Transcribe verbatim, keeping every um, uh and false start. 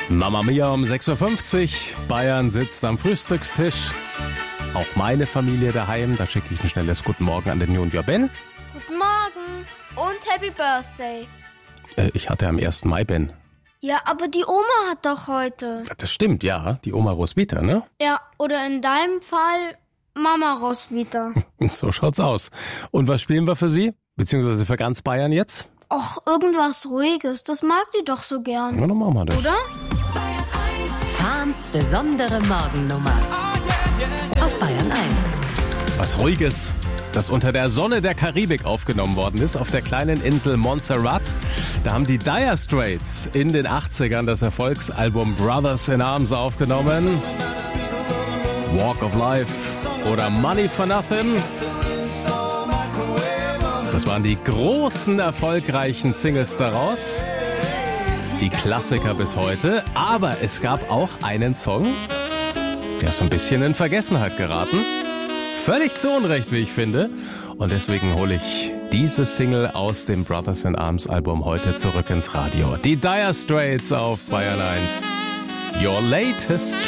Mamma Mia um sechs Uhr fünfzig. Bayern sitzt am Frühstückstisch. Auch meine Familie daheim. Da schicke ich ein schnelles Guten Morgen an den Junior Ben. Guten Morgen und Happy Birthday. Äh, ich hatte am ersten Mai, Ben. Ja, aber die Oma hat doch heute. Das stimmt, ja. Die Oma Roswitha, ne? Ja, oder in deinem Fall Mama Roswitha. So schaut's aus. Und was spielen wir für Sie? Beziehungsweise für ganz Bayern jetzt? Och, irgendwas Ruhiges. Das mag die doch so gern. Na, dann machen wir das. Oder? Fahns besondere Morgennummer auf Bayern eins. Was Ruhiges, das unter der Sonne der Karibik aufgenommen worden ist, auf der kleinen Insel Montserrat. Da haben die Dire Straits in den achtzigern das Erfolgsalbum Brothers in Arms aufgenommen. Walk of Life oder Money for Nothing. Das waren die großen, erfolgreichen Singles daraus. Die Klassiker bis heute. Aber es gab auch einen Song, der ist so ein bisschen in Vergessenheit geraten. Völlig zu Unrecht, wie ich finde. Und deswegen hole ich diese Single aus dem Brothers in Arms Album heute zurück ins Radio. Die Dire Straits auf Bayern eins. Your latest